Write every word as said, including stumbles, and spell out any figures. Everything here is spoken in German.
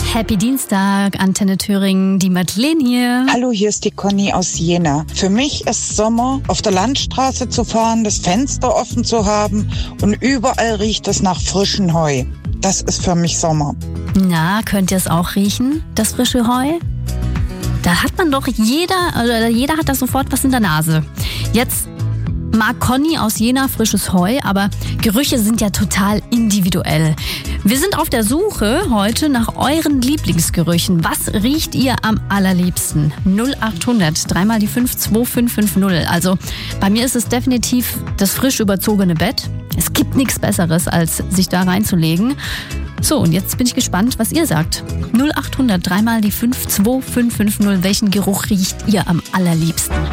Happy Dienstag, Antenne Thüringen, die Madeleine hier. Hallo, hier ist die Conny aus Jena. Für mich ist Sommer, auf der Landstraße zu fahren, das Fenster offen zu haben und überall riecht es nach frischem Heu. Das ist für mich Sommer. Na, könnt ihr es auch riechen, das frische Heu? Da hat man doch jeder, oder jeder hat da sofort was in der Nase. Jetzt mag Conny aus Jena frisches Heu, aber Gerüche sind ja total individuell. Wir sind auf der Suche heute nach euren Lieblingsgerüchen. Was riecht ihr am allerliebsten? null acht hundert, dreimal die fünf, zwei fünf fünf null. Also bei mir ist es definitiv das frisch überzogene Bett. Es gibt nichts Besseres, als sich da reinzulegen. So, und jetzt bin ich gespannt, was ihr sagt. null acht hundert, dreimal die fünf, zwei fünf fünf null. Welchen Geruch riecht ihr am allerliebsten?